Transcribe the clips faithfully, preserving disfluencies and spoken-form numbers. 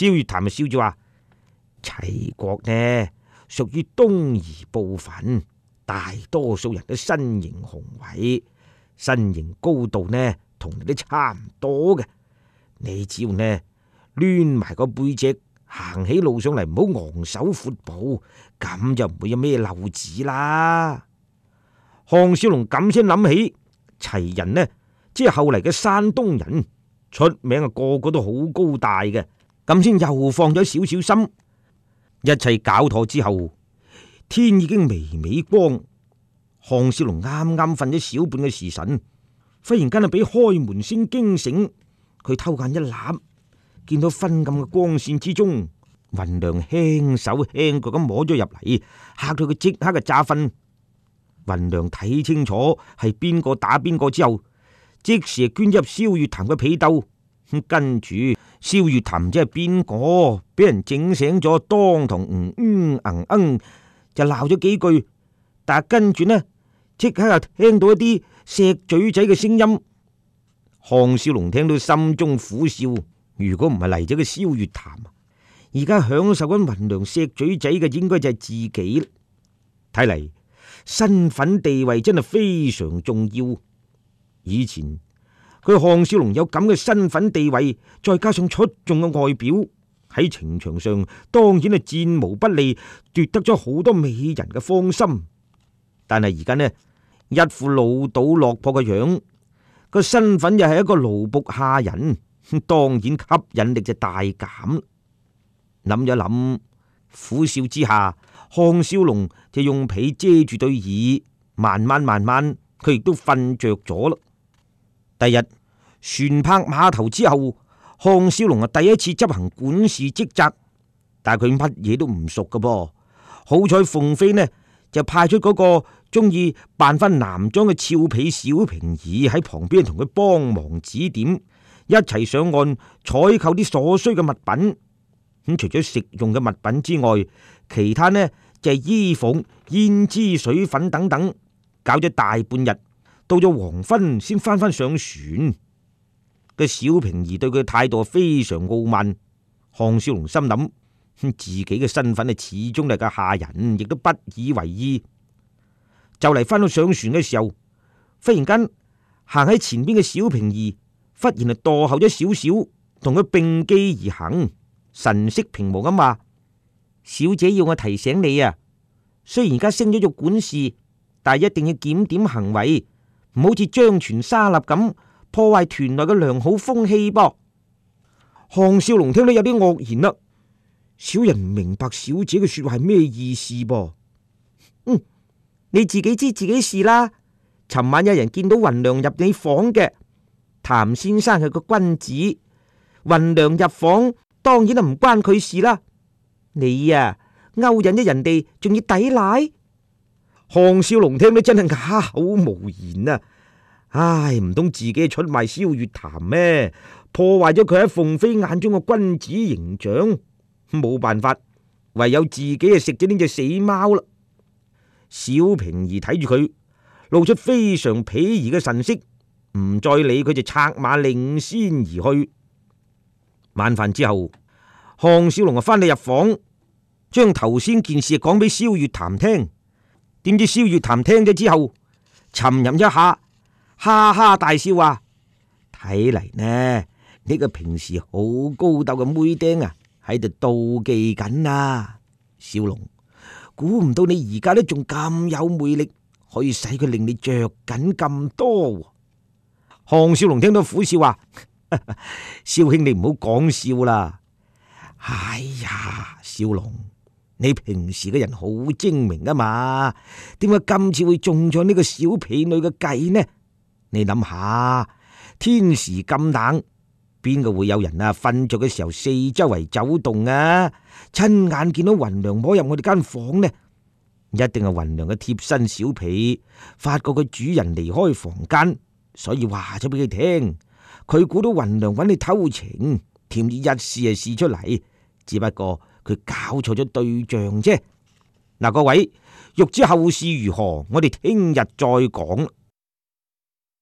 蕭月潭就笑住話：齊國呢屬於東夷部分，大多數人都身形雄偉，身形高度呢同你都差唔多嘅。你只要呢攣埋個背脊，行起路上嚟唔好昂首闊步，咁就唔會有咩漏子啦。項少龍咁先諗起齊人呢，即係後嚟嘅山東人，出名啊，個個都好高大嘅，咁先又放咗少少心。一切搞妥之後，天已經微微光。項少龍啱啱瞓咗小半嘅時辰，忽然間啊俾開門聲驚醒，佢偷眼一攬，見到昏暗嘅光線之中，雲娘輕手輕腳咁摸咗入嚟，嚇到佢即刻就詐瞓。雲娘睇清楚係邊個打邊個之後，即時捐入蕭月潭嘅被竇，跟住蕭月潭唔知係邊個，俾人整醒咗，當堂嗯嗯嗯嗯就鬧咗幾句，但係跟住呢，即刻又聽到一啲石嘴仔嘅聲音。項少龍聽到心中苦笑，如果唔係嚟咗個蕭月潭，而家享受緊雲娘石嘴仔嘅應該就係自己。睇嚟身份地位真係非常重要。以前佢項少龍有咁嘅身份地位，再加上出眾嘅外表，喺情場上當然係戰無不利，奪得咗好多美人嘅芳心。但係而家呢，一副老倒落魄嘅樣，個身份又係一個奴僕下人，當然吸引力就大減。諗一諗，苦笑之下，項少龍就用被遮住對耳，慢慢慢慢，佢亦都瞓着咗啦。第日船泊碼頭之後，項少龍啊第一次執行管事職責，但係佢乜嘢都唔熟㗎噃。好彩鳳飛呢就派出嗰個中意扮翻男裝嘅俏皮小平兒喺旁邊同佢幫忙指點，一齊上岸採購啲所需嘅物品。咁除咗食用嘅物品之外，其他呢就係衣服、胭脂水粉等等，搞咗大半日，到咗黃昏先翻返上船。個小平兒對佢嘅態度非常傲慢。項少龍心諗，自己嘅身份係始終係個下人，亦都不以為意。就嚟翻到上船嘅時候，忽然間行喺前邊嘅小平兒忽然係墮後咗少少，同佢並機而行，神色平和咁話：小姐要我提醒你啊，雖然而家升咗做管事，但係一定要檢點行為，唔好似張傳沙立咁破壞團內嘅良好風氣噃。項少龍聽到有啲愕然啦，小人唔明白小姐嘅說話係咩意思噃。嗯，你自己知自己事啦。尋晚有人見到雲娘入你房嘅，譚先生係個君子，雲娘入房當然都唔關佢事啦。你啊勾引咗人哋，仲要抵賴。項少龍聽到真係啞口無言啊！唉，唔通自己出賣蕭月潭咩？破壞咗佢喺鳳飛眼中嘅君子形象，冇辦法，唯有自己啊食咗呢隻死貓啦。小平兒睇住佢，露出非常鄙夷嘅神色，唔再理佢就策馬領先而去。晚飯之後，項少龍啊翻嚟入房，將頭先件事講俾蕭月潭聽。點知蕭月潭聽咗之後，沉吟一下，哈哈大笑話：睇嚟呢，呢個平時好高斗嘅妹釘啊，喺度妒忌緊啊！少龍，估唔到你而家都仲咁有魅力，可以使佢令你着緊咁多。項少龍聽到苦笑話：少兄你唔好講笑啦！哎呀，少龍，你平時嘅人好精明啊嘛，點解今次會中咗呢個小婢女嘅計呢？你諗下，天時咁冷，邊個會有人啊瞓着嘅時候四周圍走動啊？親眼見到雲娘摸入我哋間房呢，一定係雲娘嘅貼身小婢，發覺佢主人離開房間，所以話咗俾佢聽。佢估到雲娘揾你偷情，甜意一試就試出嚟，只不過佢搞錯咗對象啫。嗱，各位欲知後事如何，我哋聽日再講。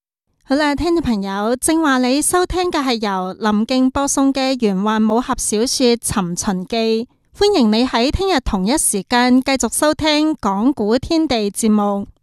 好啦，聽眾朋友，正話你收聽嘅係由林敬播送嘅玄幻武俠小說《尋秦記》，歡迎你喺聽日同一時間繼續收聽講古天地節目。